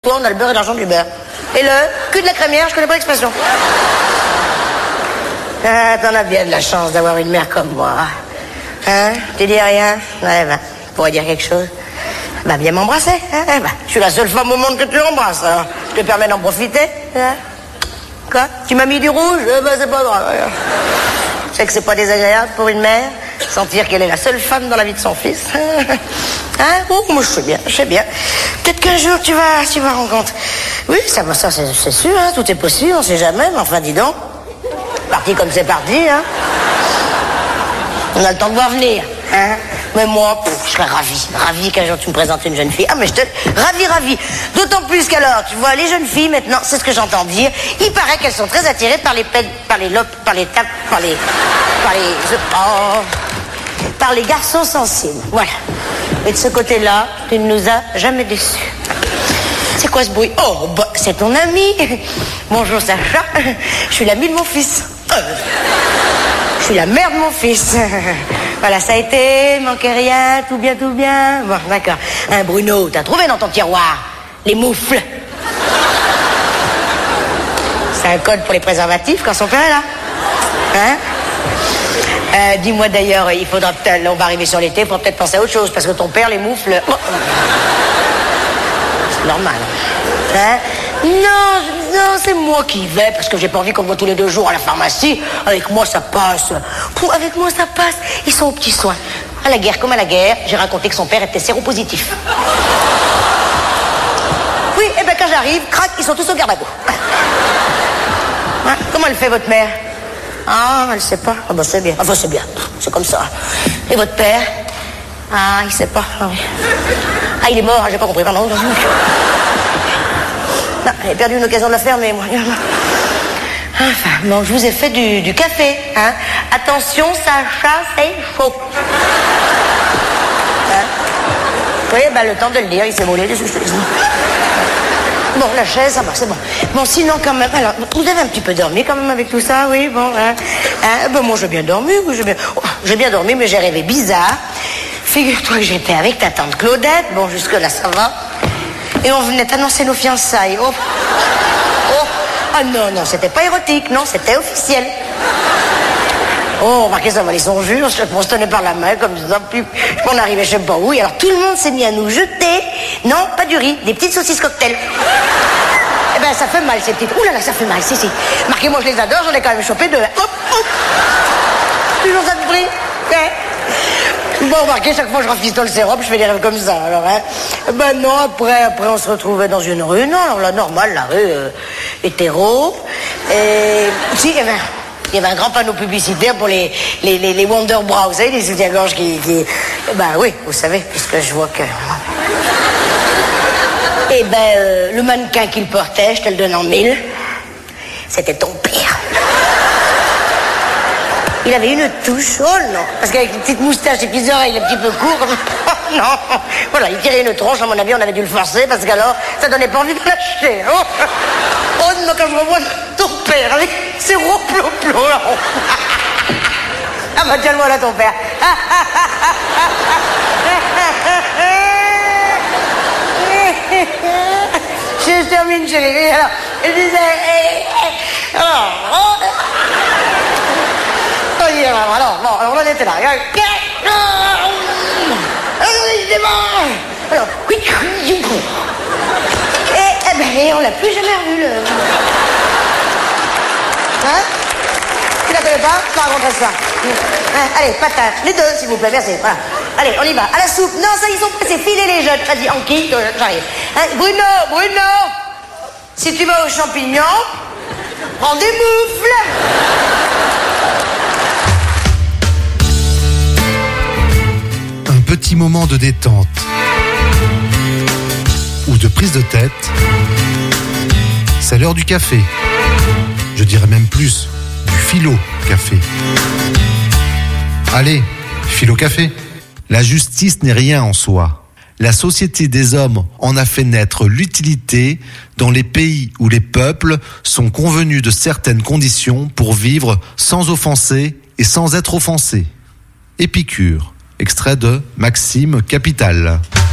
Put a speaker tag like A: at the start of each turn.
A: quoi, on a le beurre et l'argent du beurre. Et le cul de la crémière, je connais pas l'expression. Ah, t'en as bien de la chance d'avoir une mère comme moi. Hein? Tu dis rien? Ouais, bah, pourrais dire quelque chose? Bah, viens m'embrasser. Hein? Bah, je suis la seule femme au monde que tu embrasses, alors je te permets d'en profiter. Hein? Quoi? Tu m'as mis du rouge? Bah, c'est pas grave. Je sais que c'est pas désagréable pour une mère, sentir qu'elle est la seule femme dans la vie de son fils. Hein? Oh, moi, je sais bien. Peut-être qu'un jour, tu vas rencontrer. Oui, ça c'est sûr, hein, tout est possible, on sait jamais, mais enfin, dis donc. Parti comme c'est parti, hein. On a le temps de voir venir, hein. Mais moi, je serais ravi qu'un jour tu me présentes une jeune fille. Ah, mais ravi. D'autant plus qu'alors, tu vois, les jeunes filles, maintenant, c'est ce que j'entends dire, il paraît qu'elles sont très attirées par les garçons sensibles. Voilà. Et de ce côté-là, tu ne nous as jamais déçus. C'est quoi ce bruit? Oh, bah, c'est ton ami. Bonjour Sacha, je suis l'ami de mon fils. Je suis la mère de mon fils. Voilà, ça a été, manquait rien, tout bien. Bon, d'accord. Hein, Bruno, t'as trouvé dans ton tiroir les moufles? C'est un code pour les préservatifs quand son père est là. Hein? Dis-moi d'ailleurs, il faudra peut-être, on va arriver sur l'été, il faudra peut-être penser à autre chose, parce que ton père, les moufles... Oh. C'est normal. Hein? Non, c'est moi qui y vais, parce que j'ai pas envie qu'on me voit tous les 2 jours à la pharmacie. Avec moi, ça passe. Avec moi, ça passe. Ils sont aux petits soins. À la guerre, comme à la guerre, j'ai raconté que son père était séropositif. Oui, et ben quand j'arrive, crac, ils sont tous au garde à vous. Hein? Comment elle fait, votre mère? Ah, elle sait pas. Ah, bah c'est bien. Enfin, c'est bien. C'est comme ça. Et votre père? Ah, il sait pas. Ah, oui. Ah, il est mort, j'ai pas compris, pardon. Non, j'ai perdu une occasion de la fermer, moi. Enfin, bon, je vous ai fait du café, hein. Attention, Sacha, c'est chaud. Hein? Oui, bah, le temps de le dire, il s'est volé des choses. Bon, la chaise, ça va, c'est bon. Bon, sinon, quand même, alors, vous avez un petit peu dormi, quand même, avec tout ça, oui, bon, hein. Ben, moi, j'ai bien dormi, oui, j'ai bien dormi, mais j'ai rêvé bizarre. Figure-toi que j'étais avec ta tante Claudette, bon, jusque-là, ça va. Et on venait t'annoncer nos fiançailles. Oh. Ah non, c'était pas érotique, non, c'était officiel. Oh, remarquez, ça valait son jus, on se tenait par la main, comme ça, puis on arrivait je sais pas où, et alors tout le monde s'est mis à nous jeter, non, pas du riz, des petites saucisses cocktail. Eh ben, ça fait mal, ces petites. Ouh là là, ça fait mal, si. Marquez, moi, je les adore, j'en ai quand même chopé 2. Hop. Toujours ça de bruit. Ouais. Bon, remarquez, chaque fois que je rafistole le sirop, je fais des rêves comme ça, alors, hein. Ben non, après, on se retrouvait dans une rue, non, alors la normale, la rue hétéro, et si, il y avait un grand panneau publicitaire pour les Wonder Bras, vous savez, les soutiens-gorge qui... Ben oui, vous savez, puisque je vois que... Et ben, le mannequin qui le portait, je te le donne en 1000, c'était ton père. Il avait une touche, oh non, parce qu'avec une petite moustache et petites oreilles un petit peu courtes, oh non, voilà, il tirait une tronche, à mon avis, on avait dû le forcer, parce qu'alors, ça donnait pas envie de lâcher. Oh non, quand je revois ton père avec ses gros plots là. Ah bah tiens, voilà ton père. Je termine, chérie. Alors, il disait... Alors, on était là. Alors, et on l'a plus jamais revu, le... Hein? Tu la connais pas? Je te raconterai ça. Hein? Allez, patate. Les 2, s'il vous plaît, merci. Voilà. Allez, on y va. À la soupe. Non, ça, ils sont pressés. Filez les jeunes. Vas-y, Anki, j'arrive. Hein? Bruno! Si tu vas aux champignons, prends des moufles.
B: Un petit moment de détente ou de prise de tête, c'est l'heure du café. Je dirais même plus, du philo-café. Allez, philo-café. La justice n'est rien en soi. La société des hommes en a fait naître l'utilité dans les pays où les peuples sont convenus de certaines conditions pour vivre sans offenser et sans être offensés. Épicure, extrait de Maxime Capital.